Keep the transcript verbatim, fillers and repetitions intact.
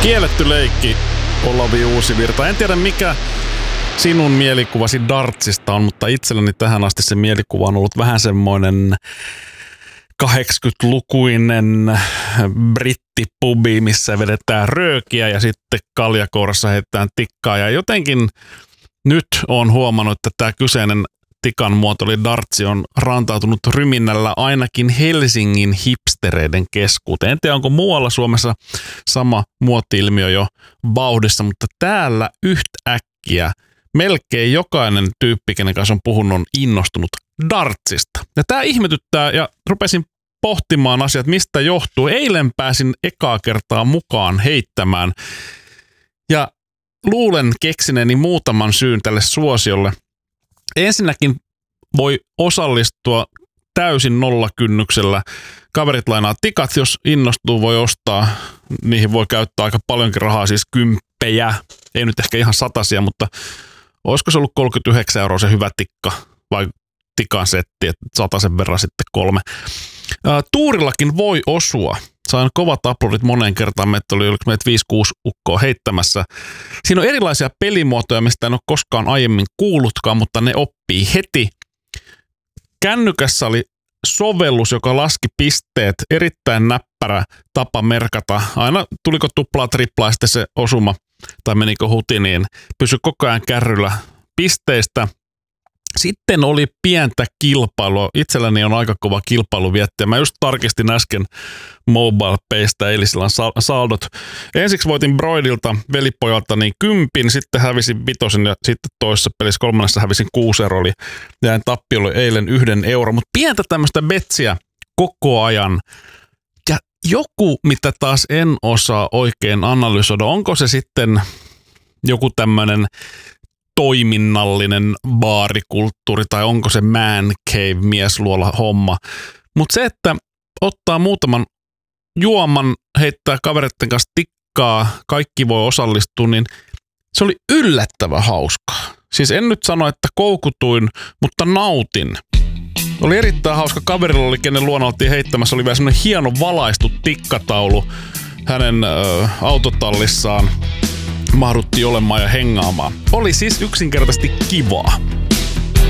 Kielletty leikki, Olavi Uusivirta. En tiedä mikä sinun mielikuvasi dartsista on, mutta itselleni tähän asti se mielikuva on ollut vähän semmoinen kahdeksankymmentälukuinen brittipubi, missä vedetään röökiä ja sitten kaljakourassa heitetään tikkaa. Ja jotenkin nyt on huomannut, että tämä kyseinen tikan muoto eli dartsi on rantautunut ryminnällä ainakin Helsingin hipstereiden keskuuteen. En tiedä, onko muualla Suomessa sama muoti-ilmiö jo vauhdissa, mutta täällä yhtäkkiä melkein jokainen tyyppi, kenen kanssa on puhunut, on innostunut dartsista. Ja tämä ihmetyttää ja rupesin pohtimaan asiat, mistä johtuu. Eilen pääsin ekaa kertaa mukaan heittämään ja luulen keksineeni muutaman syyn tälle suosiolle. Ensinnäkin voi osallistua täysin nollakynnyksellä. Kaverit lainaa tikat, jos innostuu, voi ostaa. Niihin voi käyttää aika paljonkin rahaa, siis kymppejä. Ei nyt ehkä ihan satasia, mutta olisiko se ollut kolmekymmentäyhdeksän euroa se hyvä tikka vai tikan setti, että satasen verran sitten kolme. Ää, tuurillakin voi osua. Sain kovat aplodit moneen kertaan, meitä oli meitä viisi kuusi ukkoa heittämässä. Siinä on erilaisia pelimuotoja, mistä en ole koskaan aiemmin kuullutkaan, mutta ne oppii heti. Kännykässä oli sovellus, joka laski pisteet, erittäin näppärä tapa merkata. Aina tuliko tuplaa, triplaa, sitten se osuma tai menikö huti, niin pysyi koko ajan kärryllä pisteistä. Sitten oli pientä kilpailua. Itselläni on aika kova kilpailu viettää. Mä just tarkistin äsken MobilePaystä eilisillä saldot. Ensiksi voitin Broidilta, velipojalta, niin kympin, sitten hävisin vitosen ja sitten toisessa pelissä kolmannessa hävisin kuusi euroa. Eli jäin tappiolle eilen yhden euro. Mutta pientä tämmöistä betsiä koko ajan. Ja joku, mitä taas en osaa oikein analysoida, onko se sitten joku tämmöinen toiminnallinen baarikulttuuri tai onko se man cave miesluola homma. Mutta se, että ottaa muutaman juoman, heittää kavereiden kanssa tikkaa, kaikki voi osallistua, niin se oli yllättävän hauskaa. Siis en nyt sano, että koukutuin, mutta nautin. Oli erittäin hauska. Kaverilla oli, kenen luona oltiin heittämässä, oli vielä semmoinen hieno valaistu tikkataulu hänen ö, autotallissaan. Mahduttiin olemaan ja hengaamaan. Oli siis yksinkertaisesti kivaa.